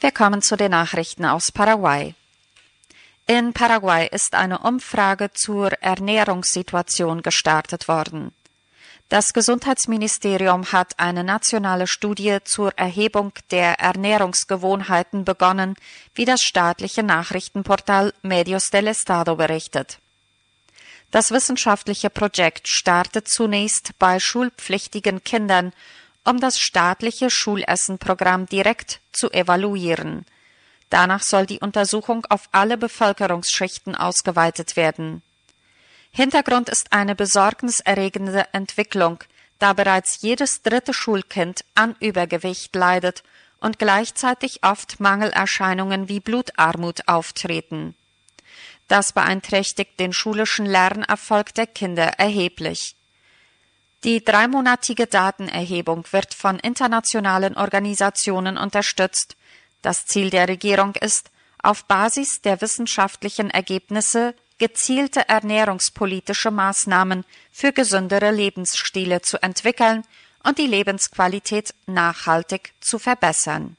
Wir kommen zu den Nachrichten aus Paraguay. In Paraguay ist eine Umfrage zur Ernährungssituation gestartet worden. Das Gesundheitsministerium hat eine nationale Studie zur Erhebung der Ernährungsgewohnheiten begonnen, wie das staatliche Nachrichtenportal Medios del Estado berichtet. Das wissenschaftliche Projekt startet zunächst bei schulpflichtigen Kindern, um das staatliche Schulessenprogramm direkt zu evaluieren. Danach soll die Untersuchung auf alle Bevölkerungsschichten ausgeweitet werden. Hintergrund ist eine besorgniserregende Entwicklung, da bereits jedes dritte Schulkind an Übergewicht leidet und gleichzeitig oft Mangelerscheinungen wie Blutarmut auftreten. Das beeinträchtigt den schulischen Lernerfolg der Kinder erheblich. Die 3-monatige Datenerhebung wird von internationalen Organisationen unterstützt. Das Ziel der Regierung ist, auf Basis der wissenschaftlichen Ergebnisse gezielte ernährungspolitische Maßnahmen für gesündere Lebensstile zu entwickeln und die Lebensqualität nachhaltig zu verbessern.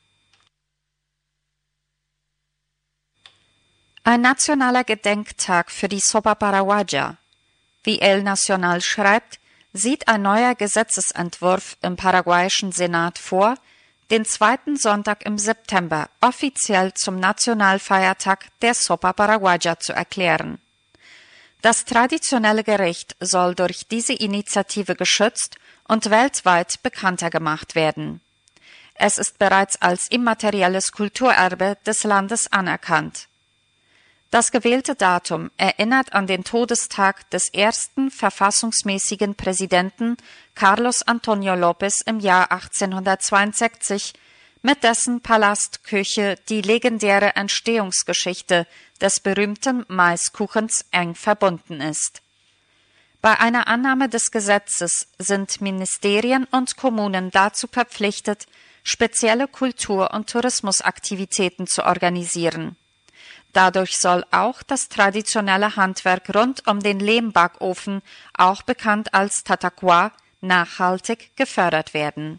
Ein nationaler Gedenktag für die Sopa Paraguaya. Wie El Nacional schreibt, sieht ein neuer Gesetzesentwurf im paraguayischen Senat vor, den 2. Sonntag im September offiziell zum Nationalfeiertag der Sopa Paraguaya zu erklären. Das traditionelle Gericht soll durch diese Initiative geschützt und weltweit bekannter gemacht werden. Es ist bereits als immaterielles Kulturerbe des Landes anerkannt. Das gewählte Datum erinnert an den Todestag des ersten verfassungsmäßigen Präsidenten Carlos Antonio López im Jahr 1862, mit dessen Palastküche die legendäre Entstehungsgeschichte des berühmten Maiskuchens eng verbunden ist. Bei einer Annahme des Gesetzes sind Ministerien und Kommunen dazu verpflichtet, spezielle Kultur- und Tourismusaktivitäten zu organisieren. Dadurch soll auch das traditionelle Handwerk rund um den Lehmbackofen, auch bekannt als Tataquá, nachhaltig gefördert werden.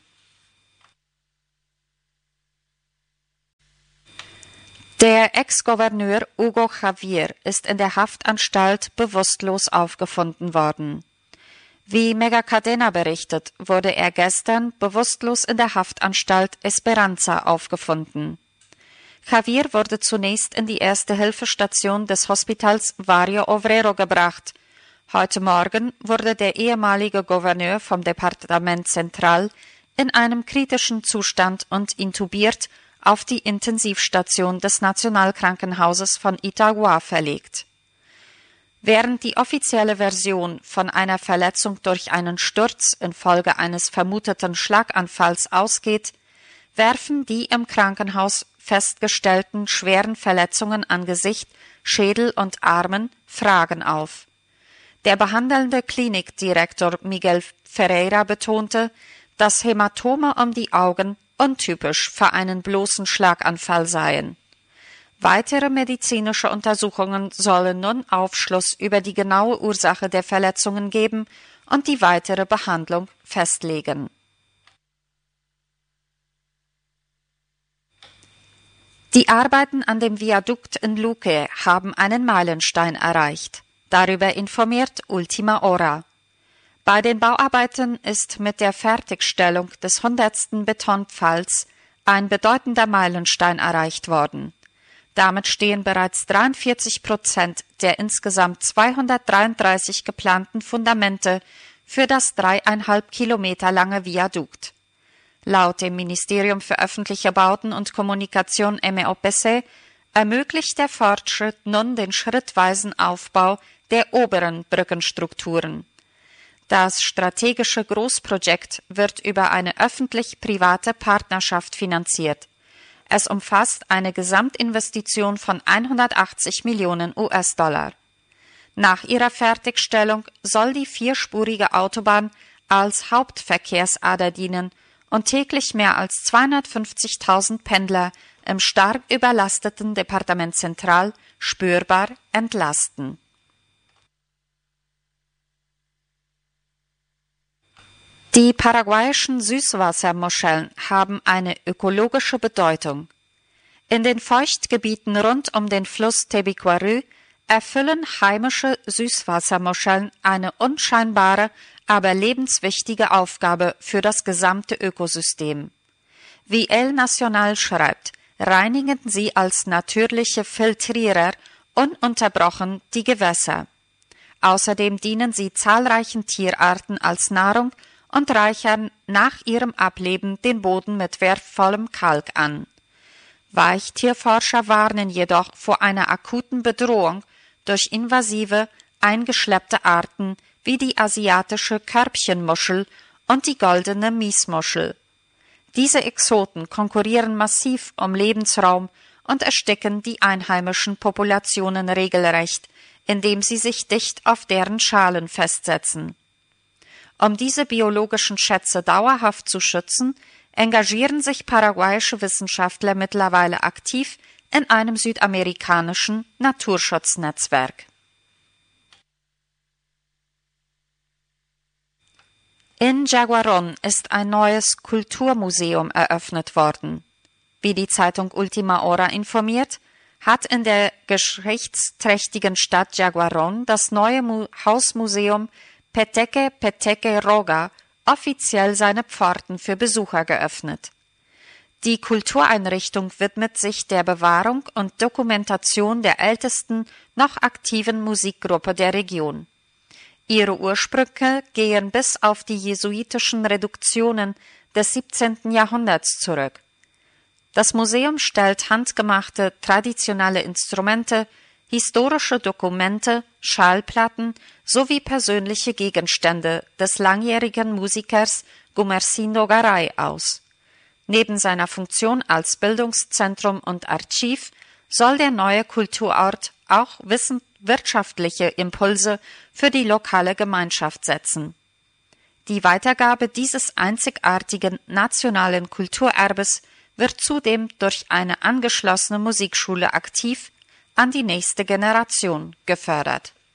Der Ex-Gouverneur Hugo Javier ist in der Haftanstalt bewusstlos aufgefunden worden. Wie Megacadena berichtet, wurde er gestern bewusstlos in der Haftanstalt Esperanza aufgefunden. Javier wurde zunächst in die Erste-Hilfe-Station des Hospitals Barrio Obrero gebracht. Heute Morgen wurde der ehemalige Gouverneur vom Departement Central in einem kritischen Zustand und intubiert auf die Intensivstation des Nationalkrankenhauses von Itagua verlegt. Während die offizielle Version von einer Verletzung durch einen Sturz infolge eines vermuteten Schlaganfalls ausgeht, werfen die im Krankenhaus festgestellten schweren Verletzungen an Gesicht, Schädel und Armen Fragen auf. Der behandelnde Klinikdirektor Miguel Ferreira betonte, dass Hämatome um die Augen untypisch für einen bloßen Schlaganfall seien. Weitere medizinische Untersuchungen sollen nun Aufschluss über die genaue Ursache der Verletzungen geben und die weitere Behandlung festlegen. Die Arbeiten an dem Viadukt in Luque haben einen Meilenstein erreicht. Darüber informiert Ultima Hora. Bei den Bauarbeiten ist mit der Fertigstellung des 100. Betonpfahls ein bedeutender Meilenstein erreicht worden. Damit stehen bereits 43% der insgesamt 233 geplanten Fundamente für das 3,5 Kilometer lange Viadukt. Laut dem Ministerium für öffentliche Bauten und Kommunikation MEOPC ermöglicht der Fortschritt nun den schrittweisen Aufbau der oberen Brückenstrukturen. Das strategische Großprojekt wird über eine öffentlich-private Partnerschaft finanziert. Es umfasst eine Gesamtinvestition von 180 Millionen US-Dollar. Nach ihrer Fertigstellung soll die vierspurige Autobahn als Hauptverkehrsader dienen und täglich mehr als 250.000 Pendler im stark überlasteten Departement Central spürbar entlasten. Die paraguayischen Süßwassermuscheln haben eine ökologische Bedeutung. In den Feuchtgebieten rund um den Fluss Tebiquarö erfüllen heimische Süßwassermuscheln eine unscheinbare, aber lebenswichtige Aufgabe für das gesamte Ökosystem. Wie El Nacional schreibt, reinigen sie als natürliche Filtrierer ununterbrochen die Gewässer. Außerdem dienen sie zahlreichen Tierarten als Nahrung und reichern nach ihrem Ableben den Boden mit wertvollem Kalk an. Weichtierforscher warnen jedoch vor einer akuten Bedrohung durch invasive, eingeschleppte Arten wie die asiatische Körbchenmuschel und die goldene Miesmuschel. Diese Exoten konkurrieren massiv um Lebensraum und ersticken die einheimischen Populationen regelrecht, indem sie sich dicht auf deren Schalen festsetzen. Um diese biologischen Schätze dauerhaft zu schützen, engagieren sich paraguayische Wissenschaftler mittlerweile aktiv in einem südamerikanischen Naturschutznetzwerk. In Jaguarón ist ein neues Kulturmuseum eröffnet worden. Wie die Zeitung Última Hora informiert, hat in der geschichtsträchtigen Stadt Jaguarón das neue Hausmuseum Peteque Peteque Roga offiziell seine Pforten für Besucher geöffnet. Die Kultureinrichtung widmet sich der Bewahrung und Dokumentation der ältesten noch aktiven Musikgruppe der Region. Ihre Ursprünge gehen bis auf die jesuitischen Reduktionen des 17. Jahrhunderts zurück. Das Museum stellt handgemachte traditionelle Instrumente, historische Dokumente, Schallplatten sowie persönliche Gegenstände des langjährigen Musikers Gumersindo Garay aus. Neben seiner Funktion als Bildungszentrum und Archiv soll der neue Kulturort auch wirtschaftliche Impulse für die lokale Gemeinschaft setzen. Die Weitergabe dieses einzigartigen nationalen Kulturerbes wird zudem durch eine angeschlossene Musikschule aktiv an die nächste Generation gefördert.